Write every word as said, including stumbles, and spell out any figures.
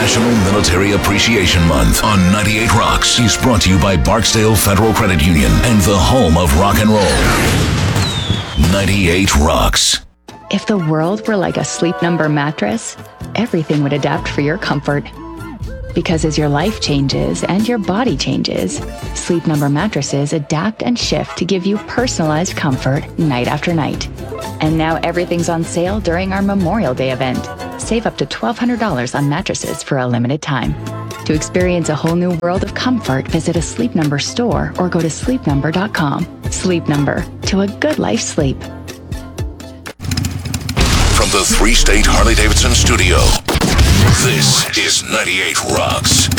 National Military Appreciation Month on ninety-eight Rocks is brought to you by Barksdale Federal Credit Union and the home of rock and roll. ninety-eight Rocks. If the world were like a Sleep Number mattress, everything would adapt for your comfort. Because as your life changes and your body changes, Sleep Number mattresses adapt and shift to give you personalized comfort night after night. And now everything's on sale during our Memorial Day event. Save up to twelve hundred dollars on mattresses for a limited time. To experience a whole new world of comfort, visit a Sleep Number store or go to sleep number dot com. Sleep Number, to a good life sleep. From the three-state Harley-Davidson studio, this is ninety-eight Rocks.